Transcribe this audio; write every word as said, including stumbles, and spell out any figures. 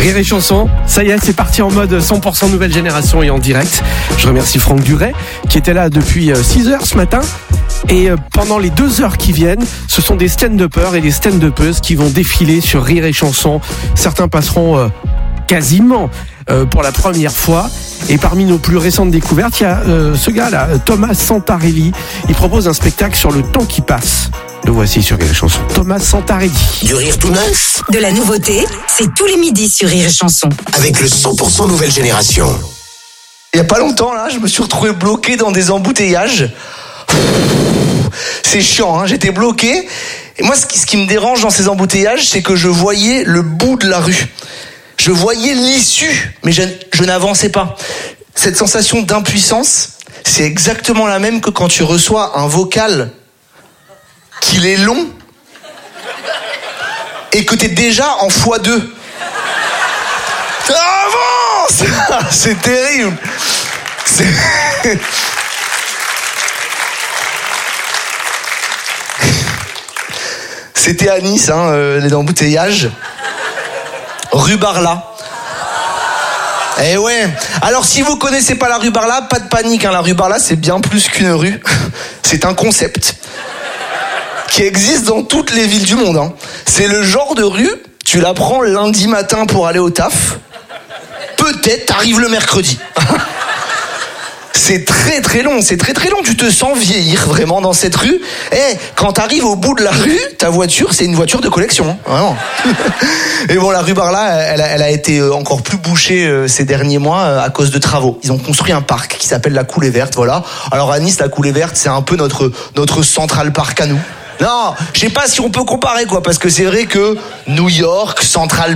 Rire et chanson, ça y est, c'est parti en mode cent pour cent nouvelle génération et en direct. Je remercie Franck Duret qui était là depuis six heures ce matin. Et pendant les deux heures qui viennent, ce sont des stand-uppers et des stand-uppeuses qui vont défiler sur Rire et chanson. Certains passeront euh, quasiment euh, pour la première fois. Et parmi nos plus récentes découvertes, il y a euh, ce gars-là, Thomas Santarelli. Il propose un spectacle sur le temps qui passe. Le voici sur Rire et chanson. Thomas Santarelli. Du rire tout neuf. De la nouveauté, c'est tous les midis sur Rire et chanson. Avec le cent pour cent nouvelle génération. Il y a pas longtemps, là, je me suis retrouvé bloqué dans des embouteillages. C'est chiant, hein, j'étais bloqué. Et moi, ce qui, ce qui me dérange dans ces embouteillages, c'est que je voyais le bout de la rue. Je voyais l'issue, mais je, je n'avançais pas. Cette sensation d'impuissance, c'est exactement la même que quand tu reçois un vocal qu'il est long et que t'es déjà en fois deux. Avance. C'est terrible. C'est... C'était à Nice, hein, euh, les embouteillages. Rue Barla. Eh ouais. Alors si vous connaissez pas la rue Barla, pas de panique, hein. La rue Barla, c'est bien plus qu'une rue. C'est un concept qui existe dans toutes les villes du monde, hein. C'est le genre de rue, tu la prends lundi matin pour aller au taf. Peut-être t'arrives le mercredi. C'est très très long, c'est très très long. Tu te sens vieillir vraiment dans cette rue. Eh, quand t'arrives au bout de la rue, ta voiture, c'est une voiture de collection, hein, vraiment. Et bon, la rue Barla, elle a, elle a été encore plus bouchée ces derniers mois à cause de travaux. Ils ont construit un parc qui s'appelle la Coulée Verte, voilà. Alors à Nice, la Coulée Verte, c'est un peu notre notre Central Park à nous. Non, je sais pas si on peut comparer, quoi, parce que c'est vrai que New York, Central